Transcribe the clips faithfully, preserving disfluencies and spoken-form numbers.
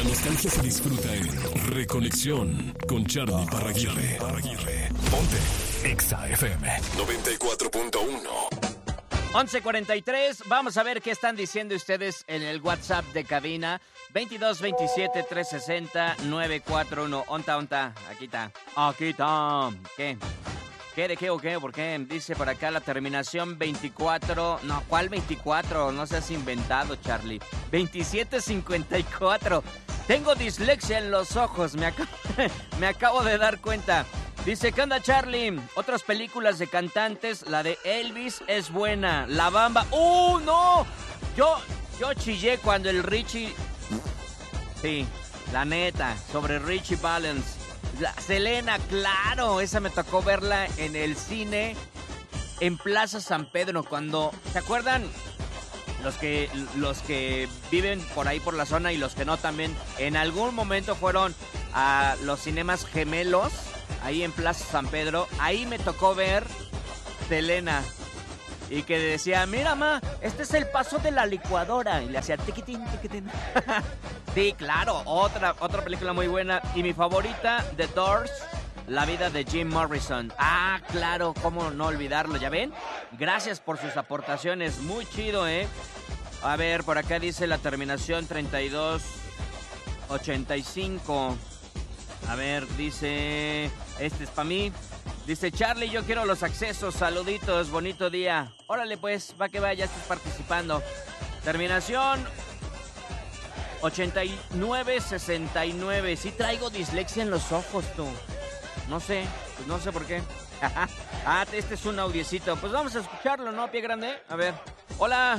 La nostalgia se disfruta en Reconexión con Charly Parraguirre. Ponte Exa F M noventa y cuatro punto uno. once cuarenta y tres, vamos a ver qué están diciendo ustedes en el WhatsApp de cabina. veintidós veintisiete trescientos sesenta nueve cuatro uno. Onta, onta, aquí está. Aquí está. ¿Qué? ¿Qué, de qué o qué? ¿Por qué? Dice por acá la terminación veinticuatro. No, ¿cuál veinticuatro? No seas inventado, Charly. veintisiete cincuenta y cuatro. Tengo dislexia en los ojos, me acabo, me acabo de dar cuenta. Dice, ¿qué onda, Charly? Otras películas de cantantes, la de Elvis es buena. La Bamba. ¡Uh, no! Yo, yo chillé cuando el Richie... Sí, la neta, sobre Richie Valens. La Selena, claro, esa me tocó verla en el cine en Plaza San Pedro cuando, ¿se acuerdan? Los que los que viven por ahí por la zona y los que no también en algún momento fueron a los cinemas gemelos ahí en Plaza San Pedro. Ahí me tocó ver Selena y que decía, mira, ma, este es el paso de la licuadora y le hacía tiquitín, tiquitín. Sí, claro, otra, otra película muy buena. Y mi favorita, The Doors, la vida de Jim Morrison. Ah, claro, cómo no olvidarlo, ¿ya ven? Gracias por sus aportaciones, muy chido, ¿eh? A ver, por acá dice la terminación treinta y dos ochenta y cinco. A ver, dice, este es para mí. Dice, Charly, yo quiero los accesos, saluditos, bonito día. Órale pues, va que va, ya estás participando. Terminación ochenta y nueve sesenta y nueve. Sí traigo dislexia en los ojos, tú. No sé, pues no sé por qué. Ah, este es un audiecito. Pues vamos a escucharlo, ¿no, pie grande? A ver. Hola.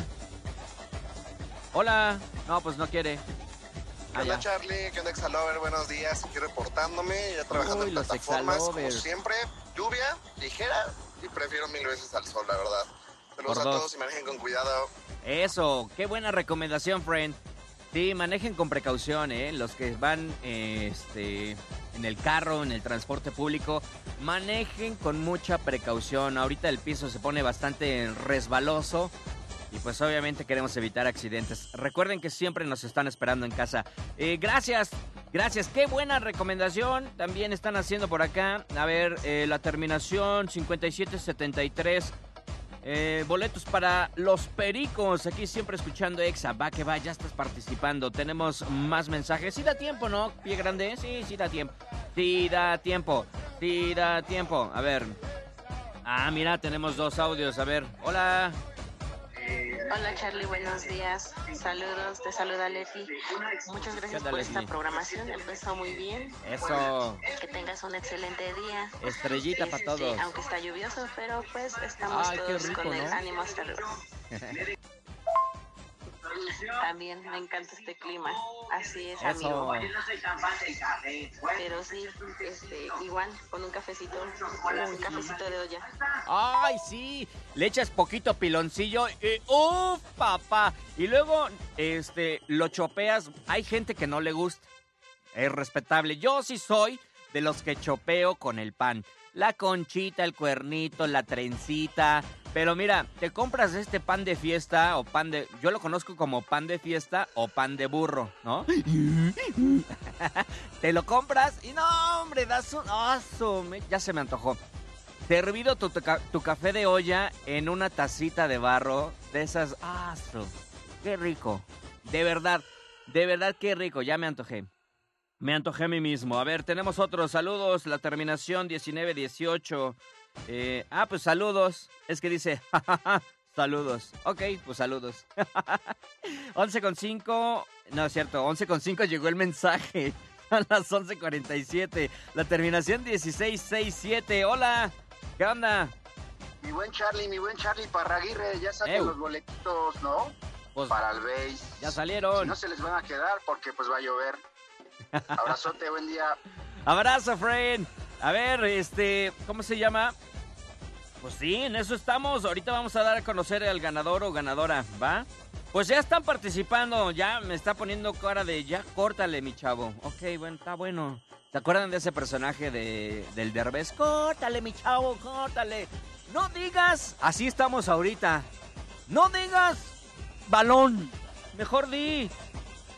Hola. No, pues no quiere. ¿Qué onda, Charly? ¿Qué onda, Exalover? Buenos días. Aquí reportándome, ya trabajando Uy, en plataformas, como siempre. Lluvia, ligera, y prefiero mil veces al sol, la verdad. Saludos a todos y manejen con cuidado. Eso, qué buena recomendación, friend. Sí, manejen con precaución, ¿eh? Los que van eh, este, en el carro, en el transporte público, manejen con mucha precaución. Ahorita el piso se pone bastante resbaloso y pues obviamente queremos evitar accidentes. Recuerden que siempre nos están esperando en casa. Eh, gracias, gracias. Qué buena recomendación. También están haciendo por acá. A ver, eh, la terminación cincuenta y siete setenta y tres. Eh, boletos para los Pericos, aquí siempre escuchando Exa, va que va, ya estás participando, tenemos más mensajes, sí da tiempo, ¿no? Pie grande, sí, sí da tiempo, sí da tiempo, sí da tiempo, a ver, ah, mira, tenemos dos audios, a ver, hola. Hola, Charly, buenos días. Saludos, te saluda Leti. Muchas gracias onda, por Leti? esta programación, empezó muy bien. Eso. Que tengas un excelente día. Estrellita para todos. Sí, aunque está lluvioso, pero pues estamos Ay, todos rico, con el ¿no? ánimo hasta arriba. También me encanta este clima, así es, Eso. amigo. Pero sí, este, igual, con un cafecito, un cafecito de olla. Ay, sí, le echas poquito piloncillo y ¡uf, papá! Y luego, este, lo chopeas. Hay gente que no le gusta, es respetable. Yo sí soy de los que chopeo con el pan. La conchita, el cuernito, la trencita. Pero mira, te compras este pan de fiesta o pan de... Yo lo conozco como pan de fiesta o pan de burro, ¿no? Te lo compras y no, hombre, das un... ¡Oh, su- me- ya se me antojó. Servido tu, tu, ca- tu café de olla en una tacita de barro de esas... ¡Ah, su- qué rico! De verdad, de verdad, qué rico. Ya me antojé. Me antojé a mí mismo. A ver, tenemos otros saludos. La terminación diecinueve dieciocho. Eh, ah, pues saludos. Es que dice, jajaja, saludos. Ok, pues saludos. once con cinco. No, es cierto, once con cinco llegó el mensaje. A las once cuarenta y siete. La terminación dieciséis sesenta y siete. Hola, ¿qué onda? Mi buen Charly, mi buen Charly Parraguirre, ya saquen Ew. los boletitos, ¿no? Pues Para el béis. ya Si salieron. no se les van a quedar porque pues va a llover. Abrazote, buen día. Abrazo, friend. A ver, este, ¿cómo se llama? Pues sí, en eso estamos. Ahorita vamos a dar a conocer al ganador o ganadora, ¿va? Pues ya están participando. Ya me está poniendo cara de ya córtale, mi chavo. Ok, bueno, está bueno. ¿Se acuerdan de ese personaje de, del Derbez? Córtale, mi chavo, córtale. No digas, así estamos ahorita. No digas balón. Mejor di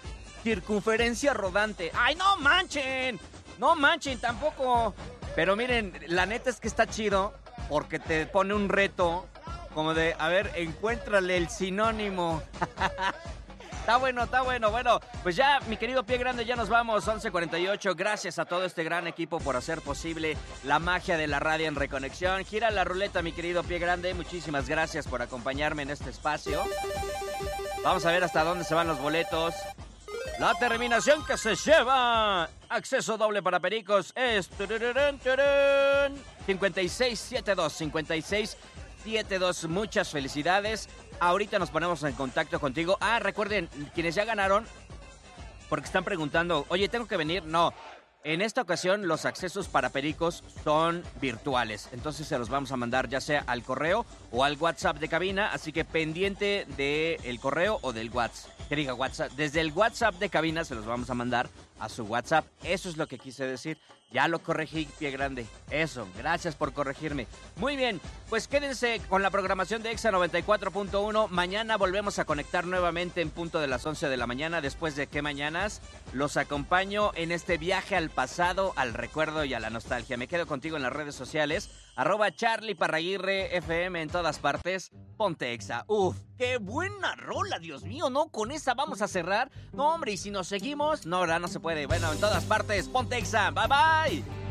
circunferencia rodante. ¡Ay, no manchen! No manchen tampoco. Pero miren, la neta es que está chido porque te pone un reto como de, a ver, encuéntrale el sinónimo. Está bueno, está bueno. Bueno, pues ya, mi querido Pie Grande, ya nos vamos. once cuarenta y ocho. Gracias a todo este gran equipo por hacer posible la magia de la radio en Reconexión. Gira la ruleta, mi querido Pie Grande. Muchísimas gracias por acompañarme en este espacio. Vamos a ver hasta dónde se van los boletos. La terminación que se lleva acceso doble para Pericos es cincuenta y seis setenta y dos. cincuenta y seis setenta y dos. Muchas felicidades. Ahorita nos ponemos en contacto contigo. Ah, recuerden, quienes ya ganaron, porque están preguntando, oye, ¿tengo que venir? No. En esta ocasión, los accesos para Pericos son virtuales. Entonces, se los vamos a mandar ya sea al correo o al WhatsApp de cabina. Así que pendiente del correo o del WhatsApp. Que diga WhatsApp. Desde el WhatsApp de cabina se los vamos a mandar a su WhatsApp. Eso es lo que quise decir. Ya lo corregí, Pie Grande. Eso, gracias por corregirme. Muy bien, pues quédense con la programación de Exa noventa y cuatro punto uno. Mañana volvemos a conectar nuevamente en punto de las once de la mañana. Después de que mañanas los acompaño en este viaje al pasado, al recuerdo y a la nostalgia. Me quedo contigo en las redes sociales. Arroba Charlie Parraguirre F M en todas partes. Ponte Exa. Uf, qué buena rola, Dios mío, ¿no? Con esa vamos a cerrar. No, hombre, y si nos seguimos, no, ahora no se puede. Bueno, en todas partes, ponte Exa. Bye, bye.